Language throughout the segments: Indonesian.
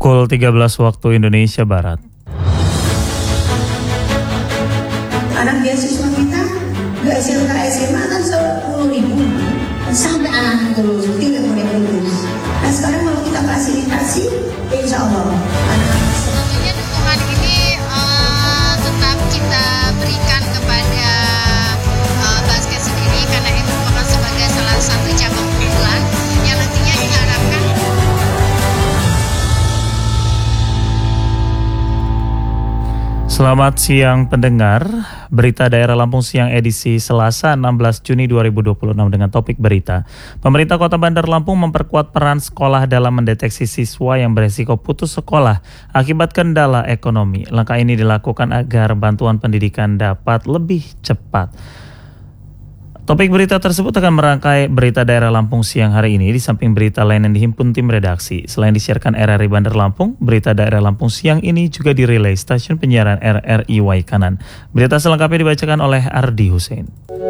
Pukul 13 waktu Indonesia Barat. Anak beasiswa kita nggak SMK SMA kan 10.000 sampai anak lulus tidak boleh lulus. Nah sekarang kalau kita fasilitasi, insya Allah anak-anak tentunya dukungan ini tetap kita berikan kepada basket sendiri karena itu merupakan sebagai salah satu cabang unggulan yang nantinya diharapkan. Selamat siang pendengar, berita daerah Lampung Siang edisi Selasa 16 Juni 2026 dengan topik berita. Pemerintah Kota Bandar Lampung memperkuat peran sekolah dalam mendeteksi siswa yang beresiko putus sekolah akibat kendala ekonomi. Langkah ini dilakukan agar bantuan pendidikan dapat lebih cepat. Topik berita tersebut akan merangkai berita daerah Lampung siang hari ini di samping berita lain yang dihimpun tim redaksi. Selain disiarkan RRI Bandar Lampung, berita daerah Lampung siang ini juga direlay stasiun penyiaran RRI Waikanan. Berita selengkapnya dibacakan oleh Ardi Hussein.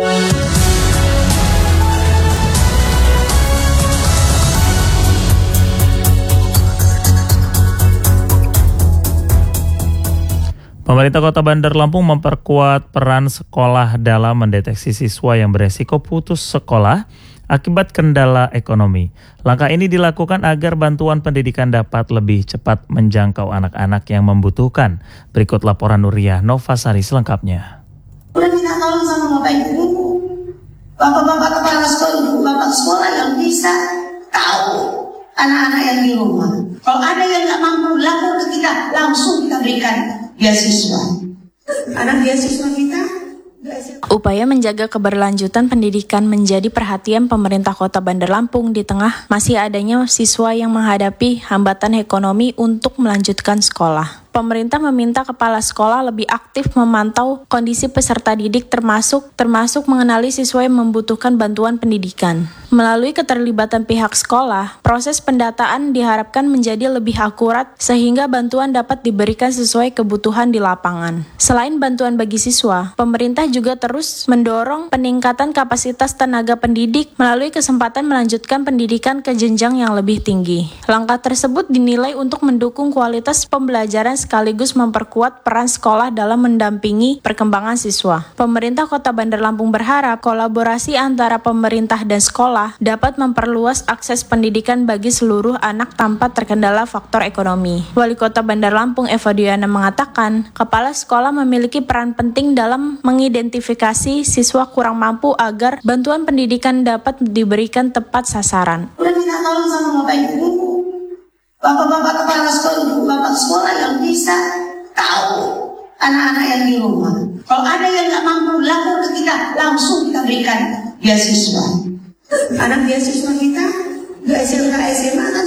Pemerintah Kota Bandar Lampung memperkuat peran sekolah dalam mendeteksi siswa yang beresiko putus sekolah akibat kendala ekonomi. Langkah ini dilakukan agar bantuan pendidikan dapat lebih cepat menjangkau anak-anak yang membutuhkan. Berikut laporan Nuriyah Novasari selengkapnya. udah minta tolong sama Bapak Ibu, Bapak-bapak kepala sekolah, ibu bapak sekolah yang bisa tahu anak-anak yang di rumah. Kalau ada yang nggak mampu, lapor ke kita, langsung kita berikan beasiswa. Anak beasiswa kita. Upaya menjaga keberlanjutan pendidikan menjadi perhatian pemerintah Kota Bandar Lampung di tengah masih adanya siswa yang menghadapi hambatan ekonomi untuk melanjutkan sekolah. Pemerintah meminta kepala sekolah lebih aktif memantau kondisi peserta didik termasuk mengenali siswa yang membutuhkan bantuan pendidikan. Melalui keterlibatan pihak sekolah, proses pendataan diharapkan menjadi lebih akurat sehingga bantuan dapat diberikan sesuai kebutuhan di lapangan. Selain bantuan bagi siswa, pemerintah juga terus mendorong peningkatan kapasitas tenaga pendidik melalui kesempatan melanjutkan pendidikan ke jenjang yang lebih tinggi. Langkah tersebut dinilai untuk mendukung kualitas pembelajaran sekaligus memperkuat peran sekolah dalam mendampingi perkembangan siswa. Pemerintah Kota Bandar Lampung berharap kolaborasi antara pemerintah dan sekolah dapat memperluas akses pendidikan bagi seluruh anak tanpa terkendala faktor ekonomi. Wali Kota Bandar Lampung Eva Diana mengatakan, kepala sekolah memiliki peran penting dalam mengidentifikasi siswa kurang mampu agar bantuan pendidikan dapat diberikan tepat sasaran. Udah minta tolong sama Bapak Ibu, bapak-bapak kepala sekolah, ibu bapak sekolah yang bisa tahu anak-anak yang di rumah. Kalau ada yang nggak mampu, lapor ke kita, langsung kita berikan beasiswa. Anak beasiswa kita nggak SMK SMA kan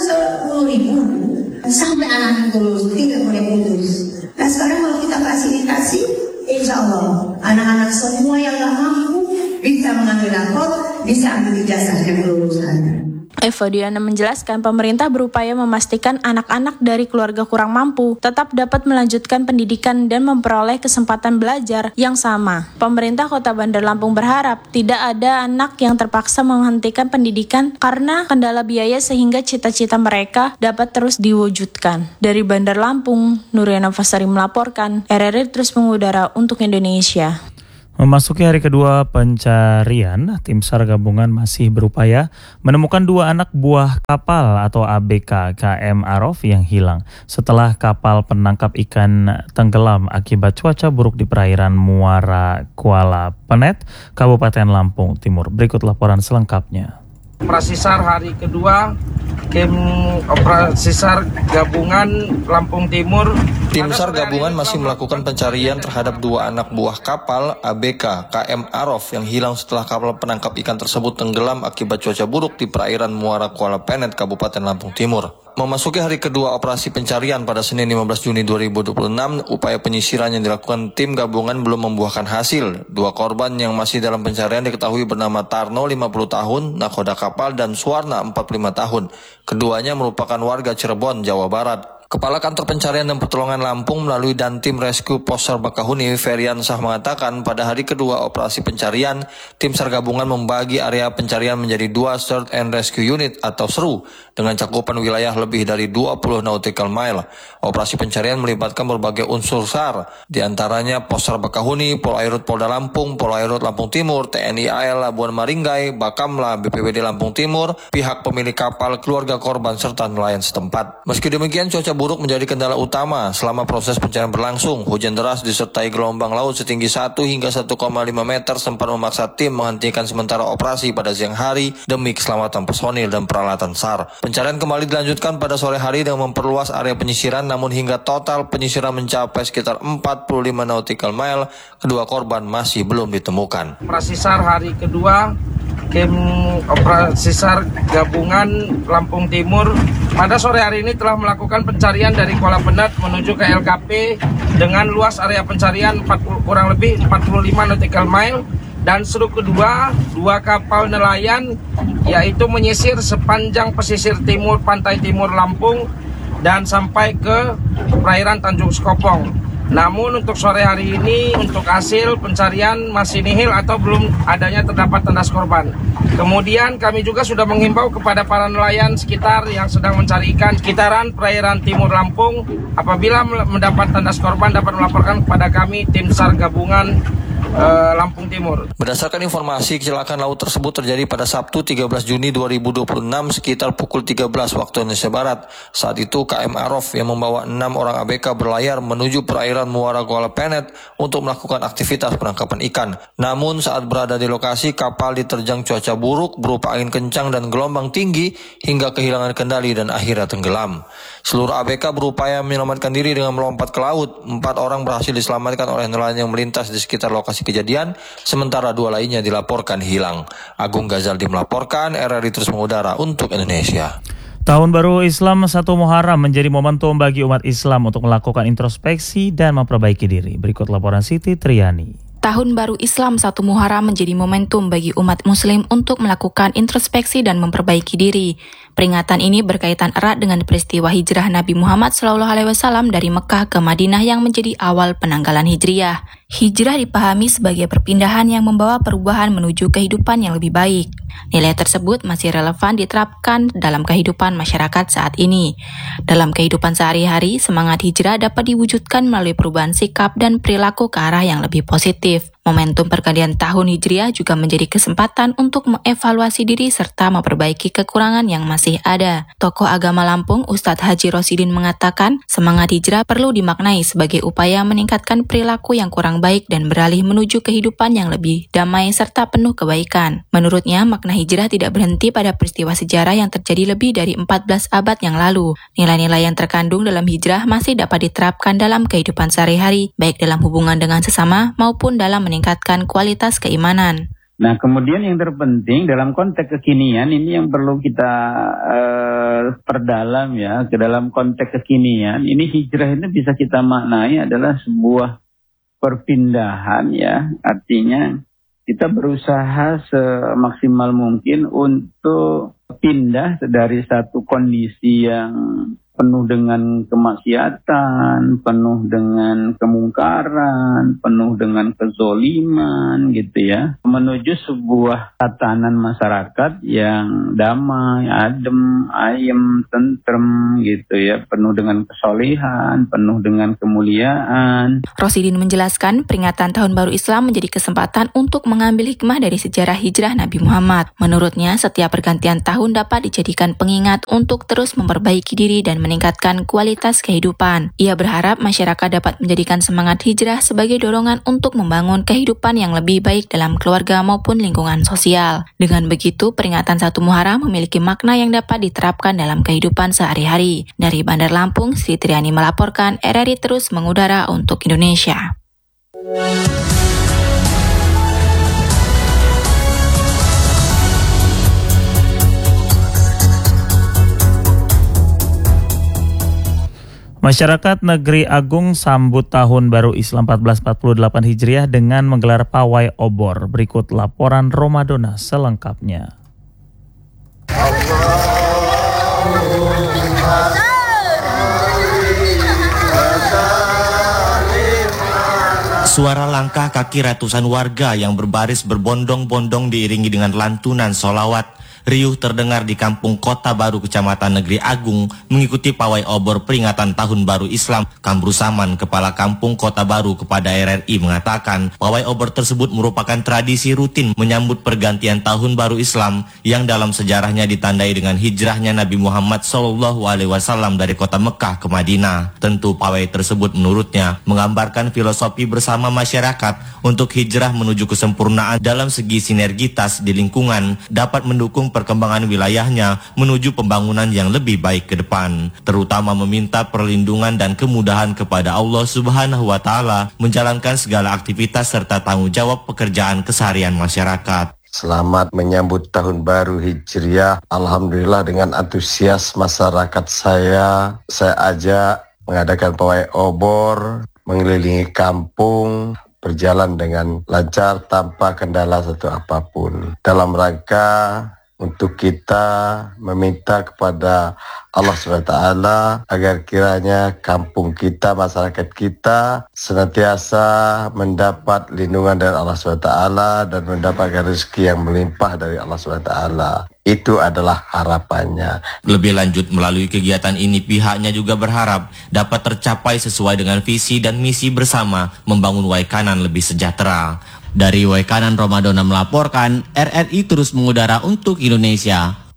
10.000 sampai anak lulus tidak boleh putus. Nah sekarang kalau kita fasilitasi, insya Allah anak-anak semua yang nggak mampu bisa mengambil rapor, bisa ambil ijazah dan kelulusan. Eva Diana menjelaskan pemerintah berupaya memastikan anak-anak dari keluarga kurang mampu tetap dapat melanjutkan pendidikan dan memperoleh kesempatan belajar yang sama. Pemerintah Kota Bandar Lampung berharap tidak ada anak yang terpaksa menghentikan pendidikan karena kendala biaya sehingga cita-cita mereka dapat terus diwujudkan. Dari Bandar Lampung, Nuriyah Novasari melaporkan, RRI terus mengudara untuk Indonesia. Memasuki hari kedua pencarian, tim SAR gabungan masih berupaya menemukan 2 anak buah kapal atau ABK KM Arof yang hilang setelah kapal penangkap ikan tenggelam akibat cuaca buruk di perairan Muara Kuala Penet, Kabupaten Lampung Timur. Berikut laporan selengkapnya. Operasi SAR hari kedua, tim operasi SAR gabungan Lampung Timur. Tim SAR gabungan masih melakukan pencarian terhadap 2 anak buah kapal ABK KM Arof yang hilang setelah kapal penangkap ikan tersebut tenggelam akibat cuaca buruk di perairan Muara Kuala Penet, Kabupaten Lampung Timur. Memasuki hari kedua operasi pencarian pada Senin 15 Juni 2026, upaya penyisiran yang dilakukan tim gabungan belum membuahkan hasil. 2 korban yang masih dalam pencarian diketahui bernama Tarno 50 tahun, nakoda kapal, dan Suwarna 45 tahun. Keduanya merupakan warga Cirebon, Jawa Barat. Kepala Kantor Pencarian dan Pertolongan Lampung melalui Dantim Rescue Posar Bakahuni, Ferian Sah mengatakan pada hari kedua operasi pencarian, tim SAR gabungan membagi area pencarian menjadi 2 Search and Rescue Unit atau SERU dengan cakupan wilayah lebih dari 20 nautical mile. Operasi pencarian melibatkan berbagai unsur SAR, diantaranya Posar Bakahuni, Polairut Polda Lampung, Polairut Lampung Timur, TNI AL Labuan Maringgai, Bakamla, BPBD Lampung Timur, pihak pemilik kapal, keluarga korban, serta nelayan setempat. Meski demikian, cuaca buruk menjadi kendala utama selama proses pencarian berlangsung. Hujan deras disertai gelombang laut setinggi 1 hingga 1,5 meter sempat memaksa tim menghentikan sementara operasi pada siang hari demi keselamatan personil dan peralatan SAR. Pencarian kembali dilanjutkan pada sore hari dengan memperluas area penyisiran, namun hingga total penyisiran mencapai sekitar 45 nautical mile, kedua korban masih belum ditemukan. Operasi SAR hari kedua, tim operasi SAR gabungan Lampung Timur pada sore hari ini telah melakukan pencarian dari Kuala Penat menuju ke LKP dengan luas area pencarian kurang lebih 45 nautical mile. Dan seru kedua, 2 kapal nelayan yaitu menyisir sepanjang pesisir timur pantai timur Lampung dan sampai ke perairan Tanjung Sekopong. Namun untuk sore hari ini untuk hasil pencarian masih nihil atau belum adanya terdapat tandas korban. Kemudian kami juga sudah menghimbau kepada para nelayan sekitar yang sedang mencari ikan sekitaran perairan timur Lampung, apabila mendapat tandas korban dapat melaporkan kepada kami tim SAR gabungan Lampung Timur. Berdasarkan informasi, kecelakaan laut tersebut terjadi pada Sabtu 13 Juni 2026 sekitar pukul 13 waktu Indonesia Barat. Saat itu KM Arof yang membawa 6 orang ABK berlayar menuju perairan Muara Kuala Penet untuk melakukan aktivitas penangkapan ikan. Namun saat berada di lokasi, kapal diterjang cuaca buruk berupa angin kencang dan gelombang tinggi hingga kehilangan kendali dan akhirnya tenggelam. Seluruh ABK berupaya menyelamatkan diri dengan melompat ke laut. 4 orang berhasil diselamatkan oleh nelayan yang melintas di sekitar lokasi kejadian, sementara 2 lainnya dilaporkan hilang. Agung Ghazaldi melaporkan, RRI terus mengudara untuk Indonesia. Tahun Baru Islam 1 Muharram menjadi momentum bagi umat Islam untuk melakukan introspeksi dan memperbaiki diri. Berikut laporan Siti Triani. Tahun Baru Islam 1 Muharram menjadi momentum bagi umat Muslim untuk melakukan introspeksi dan memperbaiki diri. Peringatan ini berkaitan erat dengan peristiwa hijrah Nabi Muhammad SAW dari Mekah ke Madinah yang menjadi awal penanggalan Hijriah. Hijrah dipahami sebagai perpindahan yang membawa perubahan menuju kehidupan yang lebih baik. Nilai tersebut masih relevan diterapkan dalam kehidupan masyarakat saat ini. Dalam kehidupan sehari-hari, semangat hijrah dapat diwujudkan melalui perubahan sikap dan perilaku ke arah yang lebih positif. Momentum pergantian tahun Hijriah juga menjadi kesempatan untuk mengevaluasi diri serta memperbaiki kekurangan yang masih ada. Tokoh agama Lampung, Ustadz Haji Rosidin mengatakan, semangat hijrah perlu dimaknai sebagai upaya meningkatkan perilaku yang kurang baik dan beralih menuju kehidupan yang lebih damai serta penuh kebaikan. Menurutnya, makna hijrah tidak berhenti pada peristiwa sejarah yang terjadi lebih dari 14 abad yang lalu. Nilai-nilai yang terkandung dalam hijrah masih dapat diterapkan dalam kehidupan sehari-hari, baik dalam hubungan dengan sesama maupun dalam meningkatkan kualitas keimanan. Nah, kemudian yang terpenting dalam konteks kekinian ini yang perlu kita perdalam ya, ke dalam konteks kekinian ini hijrah ini bisa kita maknai adalah sebuah perpindahan ya, artinya kita berusaha semaksimal mungkin untuk pindah dari satu kondisi yang penuh dengan kemaksiatan, penuh dengan kemungkaran, penuh dengan kezoliman gitu ya, menuju sebuah tatanan masyarakat yang damai, adem, ayem, tentrem gitu ya, penuh dengan kesolehan, penuh dengan kemuliaan. Rosidin menjelaskan peringatan Tahun Baru Islam menjadi kesempatan untuk mengambil hikmah dari sejarah hijrah Nabi Muhammad. Menurutnya, setiap pergantian tahun dapat dijadikan pengingat untuk terus memperbaiki diri dan meningkatkan kualitas kehidupan. Ia berharap masyarakat dapat menjadikan semangat hijrah sebagai dorongan untuk membangun kehidupan yang lebih baik dalam keluarga maupun lingkungan sosial. Dengan begitu, peringatan 1 Muharram memiliki makna yang dapat diterapkan dalam kehidupan sehari-hari. Dari Bandar Lampung, Sri Triani melaporkan, RRI terus mengudara untuk Indonesia. Masyarakat Negeri Agung sambut Tahun Baru Islam 1448 Hijriah dengan menggelar pawai obor. Berikut laporan Ramadan selengkapnya. Suara langkah kaki ratusan warga yang berbaris berbondong-bondong diiringi dengan lantunan solawat riuh terdengar di Kampung Kota Baru Kecamatan Negeri Agung mengikuti pawai obor peringatan Tahun Baru Islam. Kamru Saman, Kepala Kampung Kota Baru kepada RRI mengatakan pawai obor tersebut merupakan tradisi rutin menyambut pergantian Tahun Baru Islam yang dalam sejarahnya ditandai dengan hijrahnya Nabi Muhammad SAW dari kota Mekah ke Madinah. Tentu pawai tersebut menurutnya menggambarkan filosofi bersama masyarakat untuk hijrah menuju kesempurnaan dalam segi sinergitas di lingkungan dapat mendukung perkembangan wilayahnya menuju pembangunan yang lebih baik ke depan, terutama meminta perlindungan dan kemudahan kepada Allah Subhanahu wa Ta'ala menjalankan segala aktivitas serta tanggung jawab pekerjaan keseharian masyarakat. Selamat menyambut Tahun Baru Hijriah. Alhamdulillah dengan antusias masyarakat saya ajak mengadakan pawai obor, mengelilingi kampung, berjalan dengan lancar tanpa kendala satu apapun. Dalam rangka untuk kita meminta kepada Allah SWT agar kiranya kampung kita, masyarakat kita senantiasa mendapat lindungan dari Allah SWT dan mendapatkan rezeki yang melimpah dari Allah SWT. Itu adalah harapannya. Lebih lanjut, melalui kegiatan ini pihaknya juga berharap dapat tercapai sesuai dengan visi dan misi bersama membangun Waikanan lebih sejahtera. Dari Waikanan, Romadona melaporkan, RRI terus mengudara untuk Indonesia.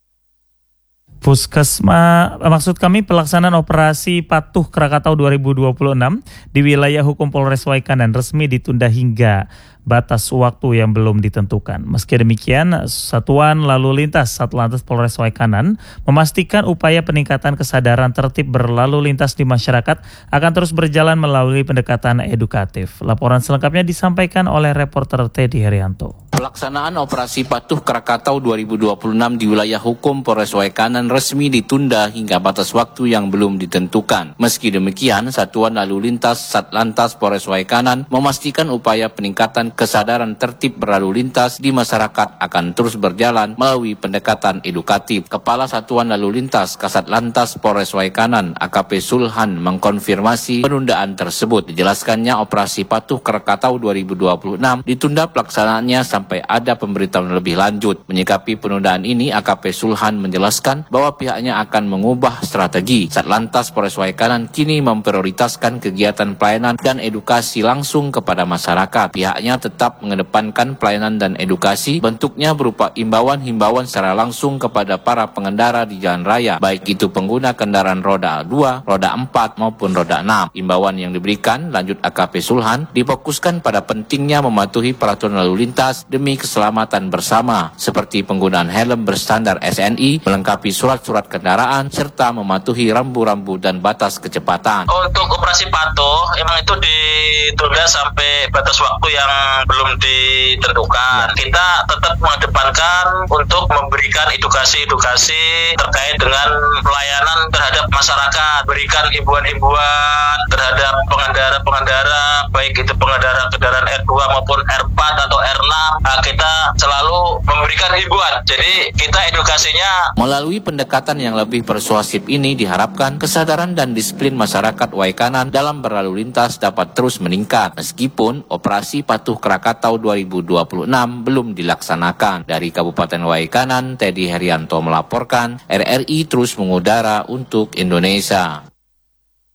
Maksud kami pelaksanaan operasi Patuh Krakatau 2026 di wilayah hukum Polres Waikanan resmi ditunda hingga batas waktu yang belum ditentukan. Meski demikian, Satuan Lalu Lintas Satlantas Polres Waikanan memastikan upaya peningkatan kesadaran tertib berlalu lintas di masyarakat akan terus berjalan melalui pendekatan edukatif. Laporan selengkapnya disampaikan oleh reporter Teddy Herianto. Pelaksanaan operasi Patuh Krakatau 2026 di wilayah hukum Polres Waikanan resmi ditunda hingga batas waktu yang belum ditentukan. Meski demikian, Satuan Lalu Lintas Satlantas Polres Waikanan memastikan upaya peningkatan kesadaran tertib berlalu lintas di masyarakat akan terus berjalan melalui pendekatan edukatif. Kepala Satuan Lalu Lintas Kasat Lantas Polres Waikanan AKP Sulhan mengkonfirmasi penundaan tersebut. Dijelaskannya operasi Patuh Krakatau 2026 ditunda pelaksanaannya sampai ada pemberitahuan lebih lanjut. Menyikapi penundaan ini, AKP Sulhan menjelaskan bahwa pihaknya akan mengubah strategi. Satlantas Polres Waikanan kini memprioritaskan kegiatan pelayanan dan edukasi langsung kepada masyarakat. Pihaknya tetap mengedepankan pelayanan dan edukasi, bentuknya berupa himbauan-himbauan secara langsung kepada para pengendara di jalan raya, baik itu pengguna kendaraan roda 2, roda 4 maupun roda 6. Himbauan yang diberikan, lanjut AKP Sulhan, difokuskan pada pentingnya mematuhi peraturan lalu lintas demi keselamatan bersama, seperti penggunaan helm berstandar SNI, melengkapi surat-surat kendaraan, serta mematuhi rambu-rambu dan batas kecepatan. Untuk operasi Patuh, emang itu ditunda sampai batas waktu yang belum ditentukan. Kita tetap mengedepankan untuk memberikan edukasi-edukasi terkait dengan pelayanan terhadap masyarakat, berikan himbauan-himbauan terhadap pengendara-pengendara, baik itu pengendara kendaraan R2 maupun R4 atau R6. Kita selalu memberikan himbauan. Jadi kita edukasinya melalui pendekatan yang lebih persuasif ini diharapkan kesadaran dan disiplin masyarakat Waikanan dalam berlalu lintas dapat terus meningkat meskipun operasi Patuh Krakatau 2026 belum dilaksanakan. Dari Kabupaten Waikanan, Teddy Herianto melaporkan, RRI terus mengudara untuk Indonesia.